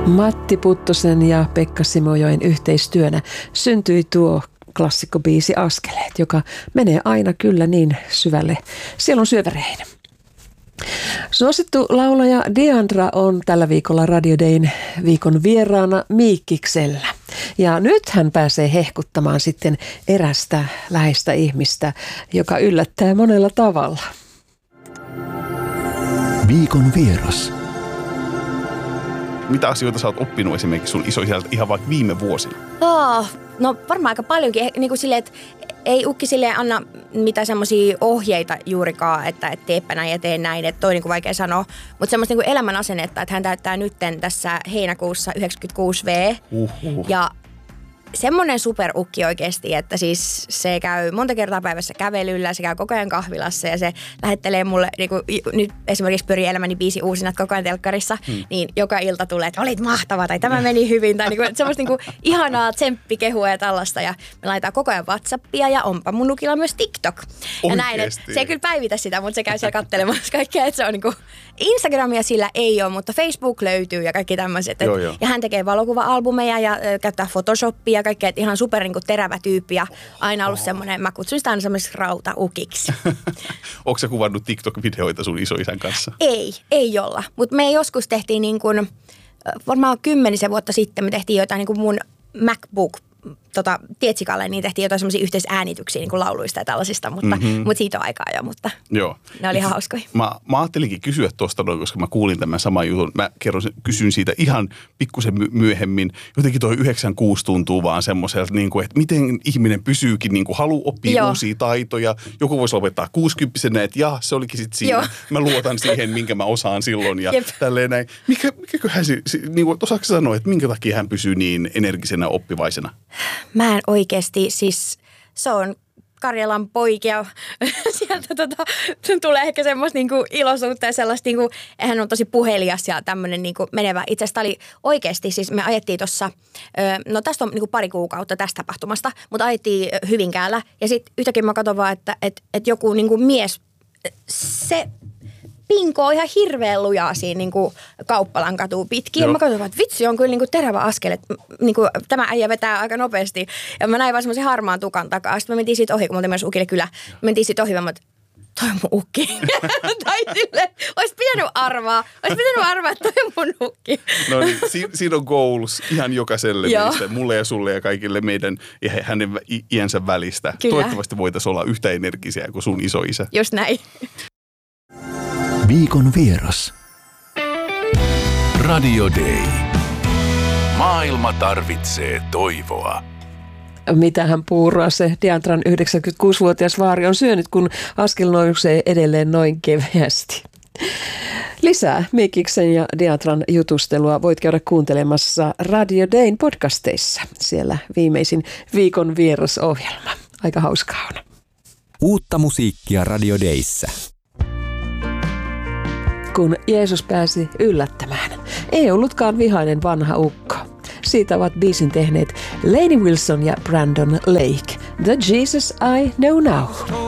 Matti Puttosen ja Pekka Simojoen yhteistyönä syntyi tuo klassikkobiisi Askeleet, joka menee aina kyllä niin syvälle sielun syövereihin. Suosittu laulaja Diandra on tällä viikolla Radio Dayn viikon vieraana Miikkiksellä. Ja nyt hän pääsee hehkuttamaan sitten erästä läheistä ihmistä, joka yllättää monella tavalla. Viikon vieras. Mitä asioita sä oot oppinut esimerkiksi sun isoisältä ihan vaikka viime vuosina? No varmaan aika paljonkin. Niin kuin silleen, että ei ukki silleen anna mitään semmoisia ohjeita juurikaan, että teepä näin ja tee näin. Että toi niin kuin vaikea sanoa. Mutta semmoista niin kuin elämän asennetta, että hän täyttää nytten tässä heinäkuussa 96V. Ja semmoinen superukki oikeasti, että siis se käy monta kertaa päivässä kävelyllä, se käy koko ajan kahvilassa ja se lähettelee mulle, niin kuin nyt esimerkiksi pyörii elämäni biisi uusinat koko ajan telkkarissa, niin joka ilta tulee, että olit mahtava tai tämä meni hyvin tai niin kuin, semmoista niin kuin ihanaa tsemppikehua ja tällaista ja me laitetaan koko ajan WhatsAppia ja onpa mun nukilla myös TikTok. Ja näin, että se ei kyllä päivitä sitä, mutta se käy siellä kattelemassa kaikkea, että se on niin kuin, Instagramia sillä ei ole, mutta Facebook löytyy ja kaikki tämmöiset. Ja hän tekee valokuva-albumeja ja käyttää Photoshopia ja kaikkea, että ihan super niin kuin terävä tyyppi ja aina ollut semmoinen, mä kutsun sitä aina semmoiseksi rautaukiksi. Onko sä kuvannut TikTok-videoita sun isoisän kanssa? Ei olla, mutta me joskus tehtiin niin kuin, varmaan 10 vuotta sitten me tehtiin jotain niin kuin mun MacBook Tietsikalle, niin tehtiin jotain semmoisia yhteisäänityksiä niin kuin lauluista ja tällaisista, mutta siitä on aikaa jo, mutta joo. Ne oli hauskoja. Mä ajattelinkin kysyä tuosta, koska mä kuulin tämän saman jutun. Mä kysyn siitä ihan pikkusen myöhemmin. Jotenkin toi 96 tuntuu vaan semmoiselta, niin kuin, että miten ihminen pysyykin, niin kuin haluaa oppia uusia taitoja. Joku voisi lopettaa 60-vuotiaana, että se olikin sitten siinä. Joo. Mä luotan siihen, minkä mä osaan silloin ja tälleen näin. Mikäköhän niin kuin, osaatko sanoa, että minkä takia hän pysyy niin energisenä oppivaisena? Mä en oikeasti, siis se on Karjalan poikia. Sieltä tulee ehkä semmoista niinku iloisuutta ja sellaista, niinku, hän on tosi puhelias ja tämmöinen niinku menevä. Itse asiassa oli oikeasti, siis me ajettiin tuossa, no tästä on niinku pari kuukautta tästä tapahtumasta, mutta ajettiin Hyvinkäällä ja sitten yhtäkkiä mä katson vaan, että joku niinku mies, se pinkoo ihan hirveän lujaa siinä niin kuin Kauppalan katua pitkin. Ja mä katsoin, että vitsi on kyllä niin kuin terävä askel, että niin kuin, tämä äijä vetää aika nopeasti. Ja mä näin vaan semmoisen harmaan tukan takaa. Sitten mä mentiin siitä ohi, kun mä oltiin myös ukille kyllä. Mentiin siitä ohi, mä toi on mun ukki. Tai silleen, ois pitänyt arvaa, että toi on mun ukki. No niin, siinä on goals ihan jokaiselle meistä, mulle ja sulle ja kaikille meidän ja hänen iänsä välistä. Kyllä. Toivottavasti voitaisiin olla yhtä energisiä kuin sun isoisä. Just näin. Viikon vieras. Radio Day. Maailma tarvitsee toivoa. Mitähän puuroa se Diandran 96-vuotias vaari on syönyt, kun askel nousee edelleen noin keveästi. Lisää Miikkiksen ja Diandran jutustelua voit käydä kuuntelemassa Radio Dayn podcasteissa. Siellä viimeisin Viikon vierasohjelma. Aika hauskaa on. Uutta musiikkia Radio Dayssä. Kun Jeesus pääsi yllättämään, ei ollutkaan vihainen vanha ukko. Siitä ovat biisin tehneet Lainey Wilson ja Brandon Lake. The Jesus I Know Now.